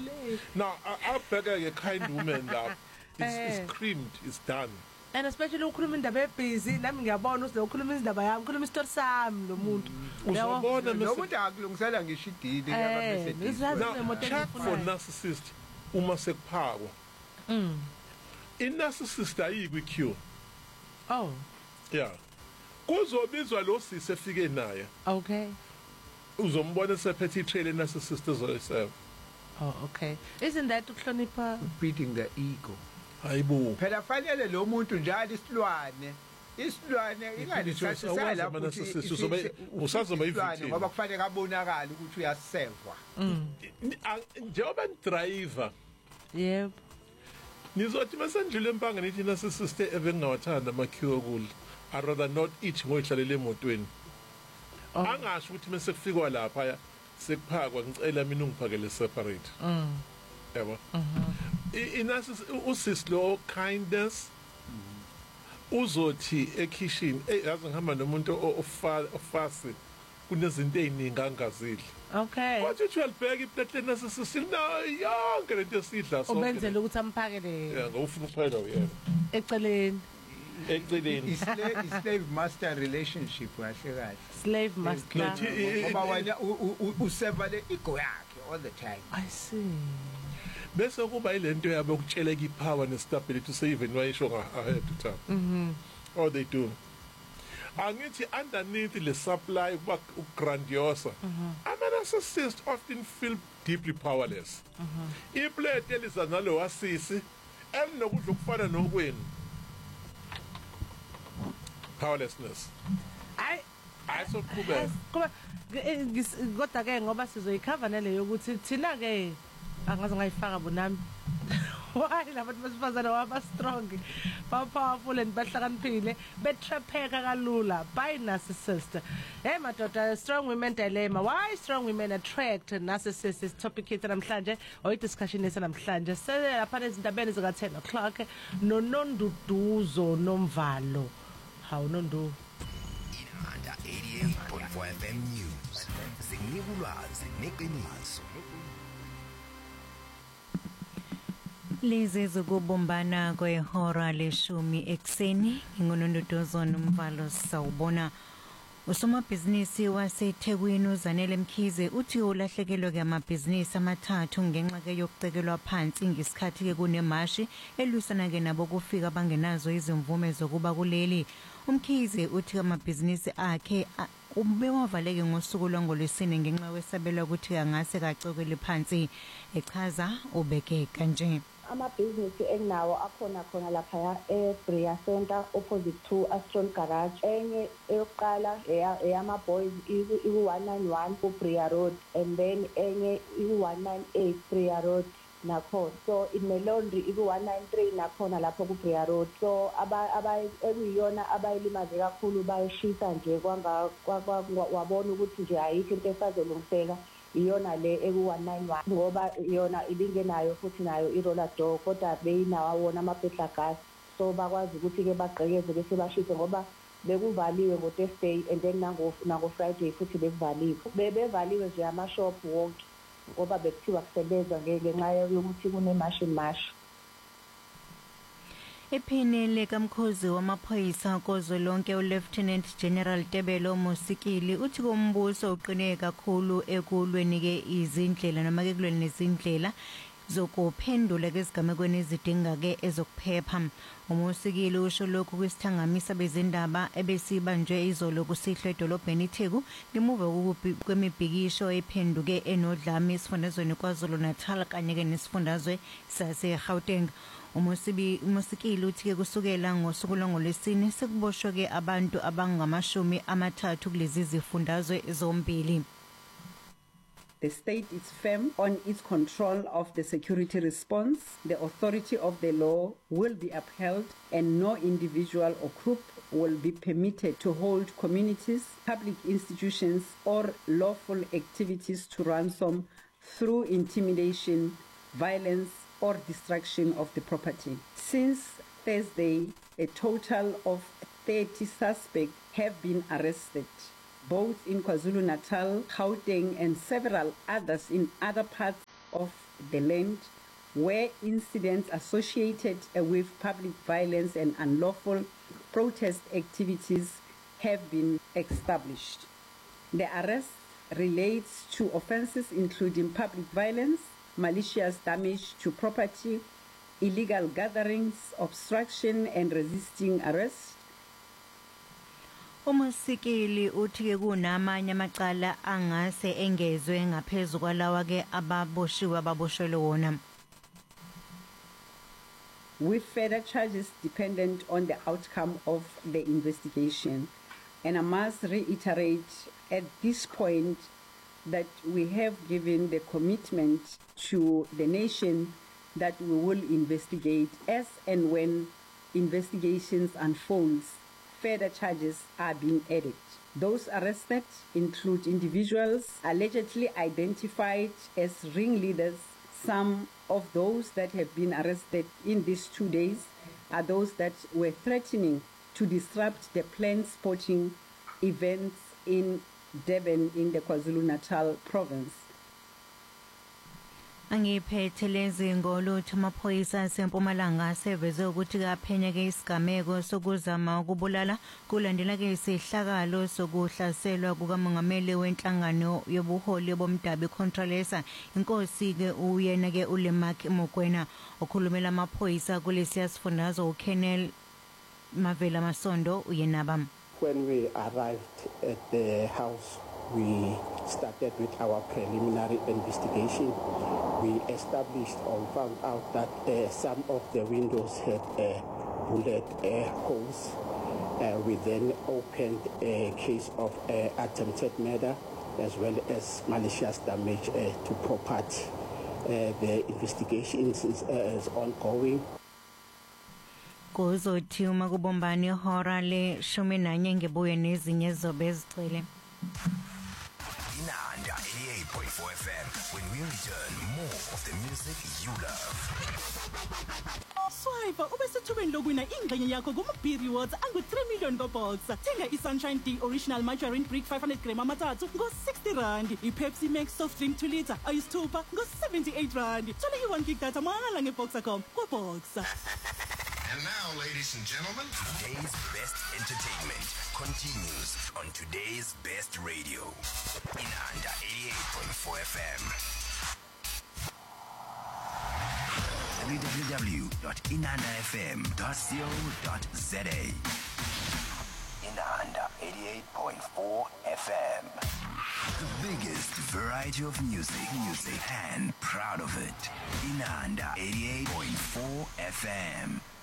Now, I beg a kind woman that it's creamed, it's done. And especially ukhuluma indaba ebhizi nami ngiyabona ukuthi ukhuluma indaba yami ukhuluma isitori sami lo muntu uzobona lo muntu akulungisela ngisho idili now check for narcissist uma sekuphakwa i-narcissist ayikwi cure yeah kuzobizwa lo sisi efike naye okay uzombona sephethe itrail narcissist ezoyiserve okay isn't that ukuhlonipha beating the ego hayibo phela fanele lo muntu njalo isilwane ingalisasisala lapho usazoba ivictim ngoba kufanele abonakala ukuthi uyasevwa njengoba driver yep nizothi masendlule empanga nithi narcissist ebengawathanda amakhiwo kule I rather not eat ngoyihlalele emotweni angasho ukuthi mase kufikwa lapha sekuphakwa ngicela mina ungiphakele separate yabo usis lo kindness uzothi ekitchen yazi ngihamba nomuntu ofasi kunezinto eziningi angazidli okay kodwa uthi uyalibheka iplate narcissist no yonke lento esidla sonke ubenzele ukuthi amphakele yeah ngofuna ukuphela uyena eceleni slave master relationship kahle slave master ngoba wena useva le ego yakhe all the time I see bese kuba ilento yabo ukutsheleka ipower nestability even wayisho ahead of time all they do angithi underneath le supply kuba grandiosa ama-narcissists often feel deeply powerless iplate eliza nalo wasisi elinokudla ukufana nokwenu powerlessness ayisoqhubeka kodwa ke ngoba sizoyikhava naleyo ukuthi thina ke angaze ngayifaka bonami why labantu besifazana waba strong ba powerful and bahlakaniphile betrapheka kalula by narcissist hey madoda strong women dilemma why strong women attract narcissists topic yethu namhlanje oyi discussion yethu namhlanje lapha ezindabeni zika 10 o'clock nononduduzo nomvalo hawu nondu Inhanda 88.4 FM News zikunikulazi neqiniso Lezi zokubumbana kwehora leshumi ekseni ngingonondodozo nomvalo sawubona usomabhizinisi waseThekwini uZanele Mkhize uthi ulahlekelwe kwamabhizinisi amathathu ngenxa ke yokucekelwa phansi ngesikhathi ke kunemashi elwisana ke nabo kufika bangenazo izimvume zokuba kuleli Umkhize uthi amabhizinisi akhe ubewavaleke ngosuku lwangolwesine ngenxa wesabelwa ukuthi angase kacokele phansi echaza ubeke kanje amabhizinisi enginawo akhona lapha eBrea Center opposite to Astron Garage enye eyokuqala eyama boys iku191 kuBrea Road and then enye iku198 Brea Road nakho so imelondri iku193 nakhona lapho kuBrea Road so ekuyiyona abayilimaze kakhulu bayishisa nje kwanga wabona ukuthi nje ayikho into esazolungiseka iyona le eku191 ngoba iyona ibingenayo futhi nayo iroller door kodwa beyinawo wona amabhedla gas so bakwazi ukuthi ke bagqekeze bese bashise ngoba bekuvaliwe ngo Thursday and then nango Friday futhi bekuvaliwe bevaliwe nje ama shop wonke ngoba bekuthiwa kusebenza ngenxa yokuthi kunemashi Ephinele kaMkhozi wamaphoyisa kozolonke uLieutenant General Tebelo Mosikili uthi kombuso uqine kakhulu ekulweni ke izindlela noma ke kulweni nezindlela zokuphendula kezigamekweni ezidinga ke ezokuphepha uMosikili usho lokhu kwisithangamisa bezindaba ebesibanjwe izolo kusihlwe edolobheni iTheku ngemuva kwemibhikisho ephenduke enodlame isifundazweni kwaZulu Natal kanye ke nesifundazwe sase-Gauteng uMosikili uthi ke kusukela ngosuku lwangolwesine sekuboshwe ke abantu abangamashumi amathathu kulezi zifundazwe zombili. The state is firm on its control of the security response. The authority of the law will be upheld and no individual or group will be permitted to hold communities, public institutions or lawful activities to ransom through intimidation, violence or destruction of the property. Since Thursday, a total of 30 suspects have been arrested, both in KwaZulu-Natal, Gauteng and several others in other parts of the land where incidents associated with public violence and unlawful protest activities have been established. The arrest relates to offences including public violence, malicious damage to property, illegal gatherings, obstruction and resisting arrest. Umusikili uthi ke kunamanye amacala angase engezwe ngaphezulu kwalawa ke ababoshelwe wona. With further charges dependent on the outcome of the investigation. And I must reiterate at this point that we have given the commitment to the nation that we will investigate as and when investigations unfolds, further charges are being added. Those arrested include individuals allegedly identified as ringleaders. Some of those that have been arrested in these 2 days are those that were threatening to disrupt the planned sporting events in Durban in the KwaZulu-Natal province. Angiphethe lezi ngolutho amaphoyisa asempumalanga seveze ukuthi kaphenya ke isigameko sokuzama ukubulala kulandela ke isihlakalo sokuhlaselwa kukamongameli wenhlangano yobuholi bomdabi Contralesa inkosi ke uyena ke uLemark Mokoena okhulumela amaphoyisa kulesi sifundazwe uKennel Mavela Masondo uyenaba. When we arrived at the house, we started with our preliminary investigation. We established or found out that some of the windows had bullet holes. We then opened a case of attempted murder as well as malicious damage to property. The investigation is ongoing. Kuzothi uma kubombani ihora le 11 ngebuye nezinye zobe ezicele. Inanda 88.4 FM. When we return, more of the music you love. Swiper ubesethubeni lokwina ingxenye yakho kuma-B rewards angu-3 million ko-box. Thenga i-Sunshine D Original Margarine Brick 500 gram amathathu ngo-60 rand. I-Pepsi Max soft drink 2 litre ayisithupha ngo-78 rand. Thola i-1 gig data mahhala nge-Boxer.com ko-Boxer. And now, ladies and gentlemen, today's best entertainment continues on today's best radio. Inanda 88.4 FM. www.inandafm.co.za. Inanda 88.4 FM. The biggest variety of music, and proud of it. Inanda 88.4 FM.